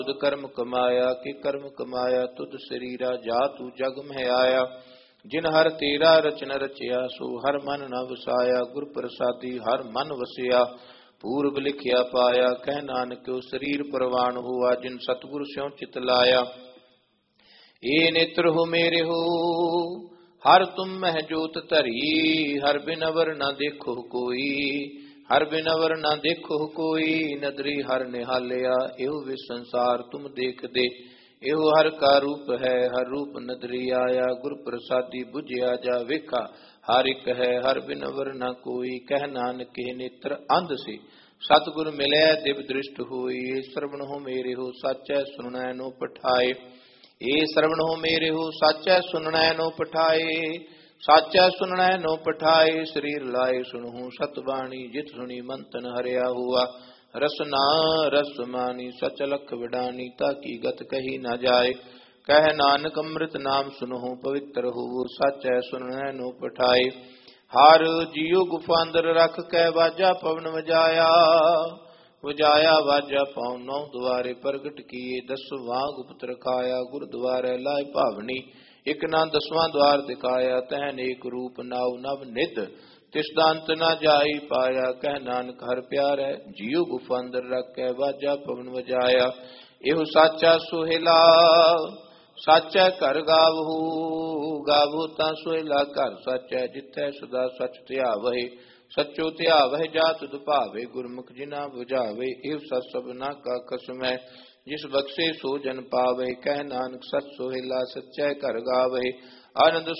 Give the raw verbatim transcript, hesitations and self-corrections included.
तुद कर्म कमाया कि कर्म कमाया तुद शरीरा जा तू जग में आया। जिन हर तेरा रचन रचया सो हर मन न वसाया। गुर प्रसादी हर मन वसिया पूर्व लिखिया पाया। कह नानक क्यों शरीर परवान हुआ जिन सतगुर स्यों चित लाया। ए नेत्र हो मेरे हो हर तुम मह जोत धरी। हर बिन अवर न देखो कोई हर बिन अवर न देखो कोई। नदरी हर निहालिया एहो विस संसार तुम देख दे। एहो हर का रूप है हर रूप नदरी आया। गुर प्रसादी बुझिया जा वेखा हर एक है हर बिन अवर न कोई। कह नानक के नेत्र अंध से सतगुर मिलै दिव दृष्ट होई। ए श्रवण हो मेरे हो साचै सुननै नो पठाए। ए श्रवण हो मेरे हो साचै सुननै नो पठाए। साचा सुननै नो पठाए शरीर लाए सुनहु सतवाणी। जित सुनी मंतन हरिया हुआ रसना रस मानी। सच लख विडानी ताकि गत कही न जाए। कह नानक अमृत नाम सुनहु पवित्र हो साचै सुननै नो पठाए। हार जियो गुफा अंदर रख कै बाजा पवन वजाया। वजाया वाजा पाਉ नौ द्वारे प्रगट किए। दसवां गुप्त रखाया गुर द्वारे लाए भावनी। इक ना दसवां द्वार दिखाया तह नेक रूप नाव नव नित। तिस दांत न जाई पाया। कह नानक हर प्यार है जियो गुफा अंदर रख कै वाजा पवन वजाया। एहो साचा सोहेला साचा घर गावहू। गावो ता सोहेला घर साचा जिथै सदा सच ध्यावै। सचो ध्यावै जात दुभावे गुरमुख जिना बुझावे। एव सत सबना का कसम है जिस बख्शे सो जन पावे। कह नानक सच सोहेला सच्चै घर गावे। आनंद